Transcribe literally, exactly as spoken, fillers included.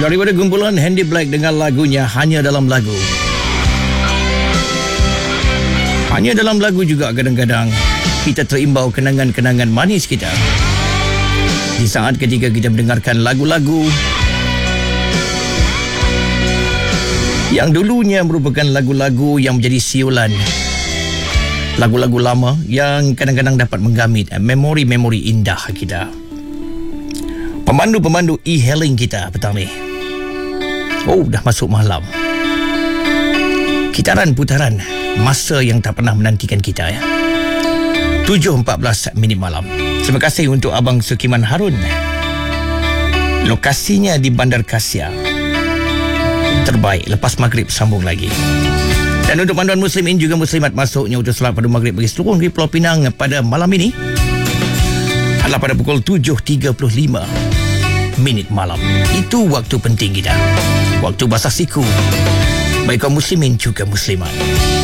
Daripada kumpulan Handy Black dengan lagunya Hanya Dalam Lagu. Hanya dalam lagu juga kadang-kadang kita terimbau kenangan-kenangan manis kita. Di saat ketika kita mendengarkan lagu-lagu yang dulunya merupakan lagu-lagu yang menjadi siulan, lagu-lagu lama yang kadang-kadang dapat menggamit memori-memori indah kita. Pemandu-pemandu e-hailing kita petang ni. Oh, dah masuk malam. Kitaran putaran masa yang tak pernah menantikan kita ya. tujuh empat belas minit malam. Terima kasih untuk Abang Sukiman Harun. Lokasinya di Bandar Kasia. Terbaik. Lepas maghrib sambung lagi. Dan untuk panduan muslimin juga muslimat masuknya untuk solat pada maghrib bagi seluruh negeri Pulau Pinang pada malam ini adalah pada pukul tujuh tiga puluh lima minit malam. Itu waktu penting kita. Waktu basah siku bagi kaum muslimin juga muslimat.